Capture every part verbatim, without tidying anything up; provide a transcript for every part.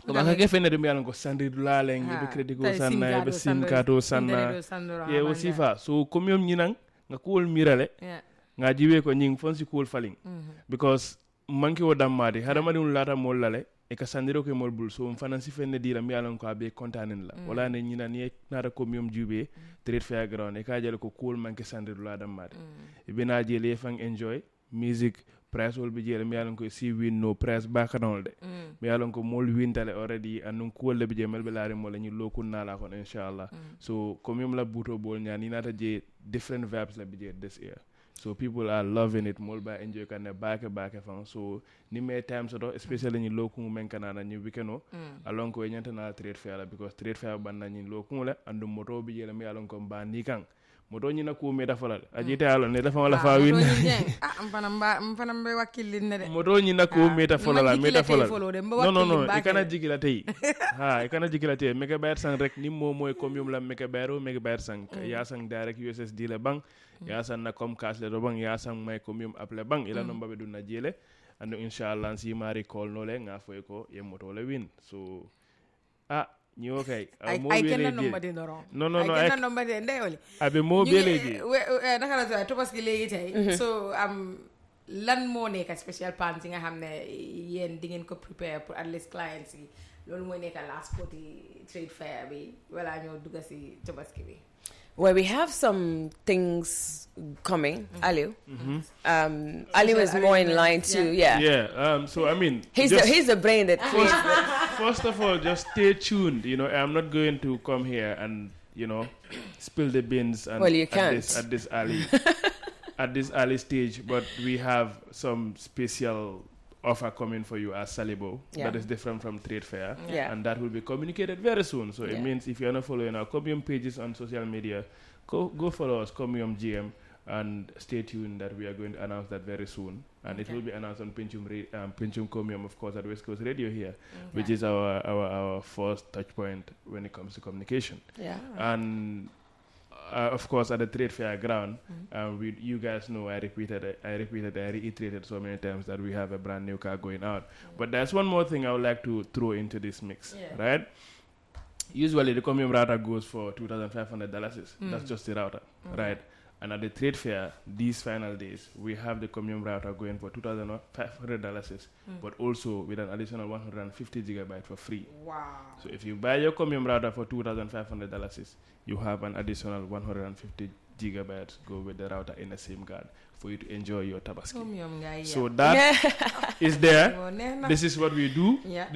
Kama kake fene dumi alon ko sandri dulale ngi be credit ko sanna be sim kato sanna ye wasifa so komyom nyinang nga cool mirale nga jiwe ko nying fonsi cool faling because manki wo dammade hada madi lata mol lale e ka sandiro ko mol bul so fanansi fenne dira mi alon ko abe kontanen la wala ne nyina ni nata komyom jube trade fair ground e ka jale ko cool manki sandiro la dammade e bina jele fang enjoy music price will be jere mi alon ko si win no price bakanol de mm. mi alon ko mol wintale already anun ko le be mel be laare mo la ñu lokun na la kon inshallah mm. so comme yum la buto bol ñaan nata je different vibes la be je this year so people are loving it mol ba enjoy kan ne baake baake fan so ni me time so do especially ñu lokun men kanana ñu weekendo mm. alon ko ñanta na trade fair la because trade fair ban na ñu lokun la andu moto be je mi alon ko ba ni kan moto ñina ko me dafa ajite alo ne dafa wala fa win ah mpana mba mpana mbe wakili ne de moto ñina ko me dafa la me dafa la non non non ikana jigila tay ha ikana jigila tay mega bayar sang rek ni mo moy comme yum la mega bayro mega bayar sang ya sang direct U S S D le bang ya sang na comme cash le do bang ya sang may comme yum appelé bang ila no mbabe duna jele and inshallah si mari call no le nga foy ko ye moto le win so ah ni okay I, I cannot number de no no no no I cannot number de ndewali abe mo beleji naka la to tobaski legi tay so am lan mo nek special plans nga xamne yeen di ngeen ko prepare pour at least clients yi lolu moy nek last party trade fair bi wala ñoo dugga ci tobaski bi. Well, we have some things coming, mm-hmm. Aliu. Mm-hmm. Um, Aliu is more in line too, yeah. Yeah, yeah um, so I mean... He's the, he's the brain that... First, first of all, just stay tuned. You know, I'm not going to come here and, you know, spill the beans and well, you can't. At, this, at this early, at this early stage, but we have some special offer coming for you as Salibo yeah. that is different from Trade Fair yeah. and that will be communicated very soon so yeah. it means if you're not following our Comium pages on social media go go follow us Comium G M and stay tuned that we are going to announce that very soon and okay. it will be announced on Pinchum um, Pinchum Comium of course at West Coast Radio here okay. which is our, our our first touch point when it comes to communication yeah and Uh, of course, at the trade fair ground, mm-hmm. um, we, you guys know I repeated, I repeated, I reiterated so many times that we have a brand new car going out. Mm-hmm. But there's one more thing I would like to throw into this mix, yeah. right? Usually the Comium router goes for two thousand five hundred dollars. Mm-hmm. That's just the router, mm-hmm. right? And at the trade fair, these final days, we have the Comium router going for two thousand five hundred dollars, mm. but also with an additional one hundred fifty gigabytes for free. Wow. So if you buy your Comium router for two thousand five hundred dollars, you have an additional one hundred fifty gigabytes go with the router in the same card for you to enjoy your Tabaski. Guy, yeah. So that yeah. is there. This is what we do. Yeah.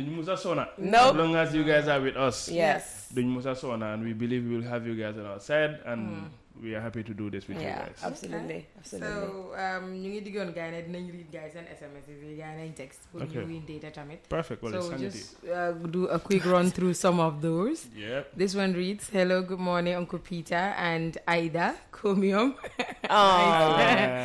No. As long as you guys are with us. Yes. And we believe we will have you guys on our side and mm. we are happy to do this with yeah, you guys. Absolutely. Okay. Absolutely. So, um, you need to go on guys and read guys and S M S and text for okay. you in data tamit. Perfect. Well, so just uh, do a quick run through some of those. Yeah. This one reads, "Hello, good morning, Uncle Peter and Ida Comium." Oh.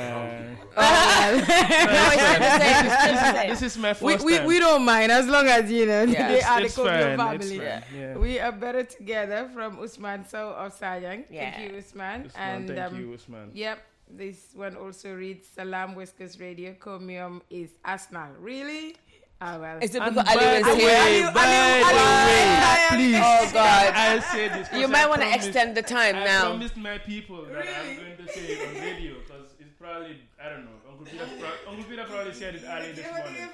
This is my first we, we, time. We don't mind as long as you know yeah. they are it's the Comium fine, family. yeah. Yeah. We are better together from Usman So of Sajang. Yeah. Thank you, Usman. Usman and thank um, you, Usman. Yep. This one also reads, "Salam West Coast Radio. Comium is Arsenal." Really? Ah, well. Is it because Ali was the here? way, Ali- by Ali- the Ali- way, Ali- please. Oh, God. I'll say this. You might want to extend the time I now. I promised my people that I'm going to say it on radio because it's probably, I don't know, Uncle Peter, pro- Uncle Peter probably said it early this morning.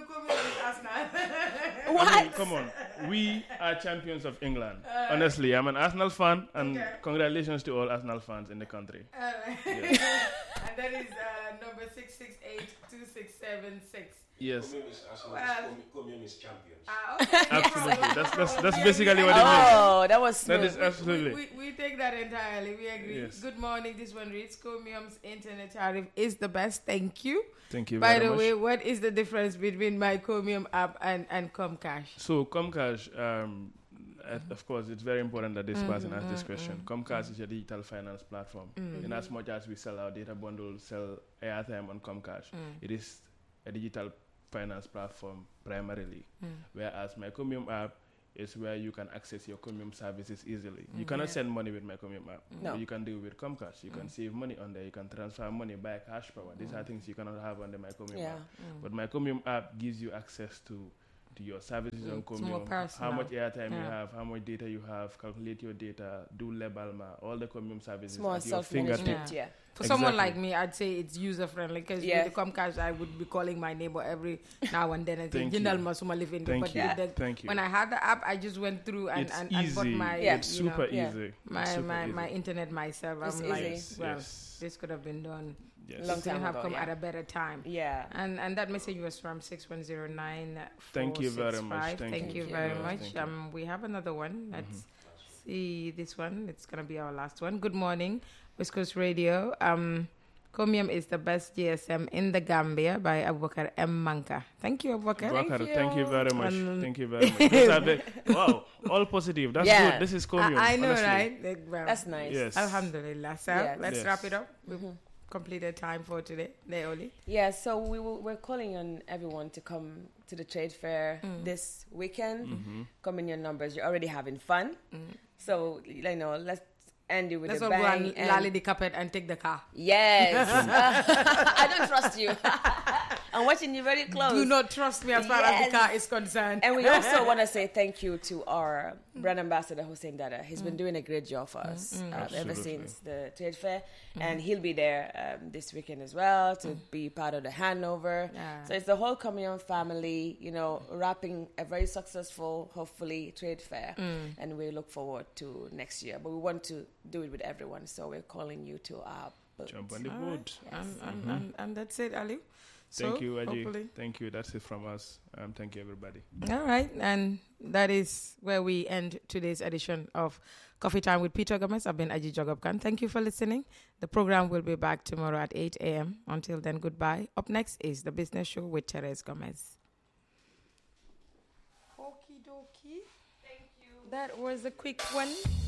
What? I mean, come on. We are champions of England. Uh, Honestly, I'm an Arsenal fan, and okay. congratulations to all Arsenal fans in the country. Uh, yeah. And that is uh, number six six eight two six seven six. Yes. Comium is Arsenal. Well, Comium is champions. Ah, okay. Absolutely. That's that's that's basically what it means. Oh, that was smooth. That is absolutely. We, we, we take that entirely. We agree. Yes. Good morning. This one reads, "Comium's internet tariff is the best. Thank you." Thank you By very the much. way, what is the difference between my Comium app and, and Comcash? So Comcash, um, mm-hmm. of course, it's very important that this mm-hmm, person asks this question. Mm-hmm. Comcash mm-hmm. is a digital finance platform. Mm-hmm. In as much as we sell our data bundle, sell airtime on Comcash, mm-hmm. it is a digital finance platform primarily. Mm-hmm. Whereas my Comium app is where you can access your Comium services easily. Mm-hmm. You cannot yeah. send money with my Comium app. No. You can do it with Comcash. You mm-hmm. can save money on there. You can transfer money by cash power. These mm-hmm. are things you cannot have on the my Comium yeah. app. Mm-hmm. But my Comium app gives you access to your services Mm, on it's Comium, more personal. how much airtime you Yeah. have, how much data you have, calculate your data, do Lebalma, all the Comium services It's more at your self-management, fingertips. yeah. For someone Exactly. like me, I'd say it's user friendly because Yeah. with the Comcast, I would be calling my neighbor every now and then and saying, Thank you. "Jindal ma suma living." Thank But you. with the- Thank you. when I had the app, I just went through and, It's and, and bought easy. my, Yeah. It's you know, super yeah. easy. my It's super my, easy. my internet myself. It's I'm like, easy. well, Yes. this could have been done. Yes. Long This could time have ago, come yeah. at a better time. Yeah. And and that message was from six one zero nine. Thank you very much. Thank Thank you. you Thank very you. much. Thank you. Um, we have another one. Let's see this one. It's gonna be our last one. Good morning, West Coast Radio. Um, Comium is the best G S M in the Gambia by Abubakar M. Manka. Thank you, Abubakar. Bakar, Thank thank you you. very much. Um, Thank you very much. Those are the- wow, all positive. That's Yeah. good. This is Comium. I, I know, honestly. right? Like, well, That's nice. Yes. Alhamdulillah. So Yes. let's Yes. wrap it up. We've completed time for today. Naoli. Yeah, so we will, we're calling on everyone to come to the trade fair this weekend. Mm-hmm. Come in your numbers. You're already having fun. So, you know, let's end it with Let's a all go bang. and and- lally the carpet and take the car. Yes. I don't trust you. I'm watching you very close. Do not trust me as far as Yes. the car is concerned. And we also want to say thank you to our brand ambassador, Hussein Dada. He's been doing a great job for us um, ever Absolutely. since the trade fair. And he'll be there um, this weekend as well to be part of the handover. Yeah. So it's the whole Comium family, you know, wrapping a very successful, hopefully, trade fair. And we look forward to next year. But we want to do it with everyone. So we're calling you to our booth. Jump on the All boat. right. And, and, and, and that's it, Ali. Thank So, you, Aji. hopefully- Thank you. That's it from us. Um, thank you, everybody. All right. And that is where we end today's edition of Coffee Time with Peter Gomez. I've been Aji Jogopkan. Thank you for listening. The program will be back tomorrow at eight a.m. Until then, goodbye. Up next is The Business Show with Therese Gomez. Okie dokie. Thank you. That was a quick one.